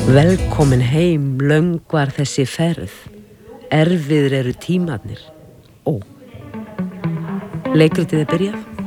Velkomin heim, löng var þessi ferð, erfiðir eru tímarnir. Leikritið er byrjað.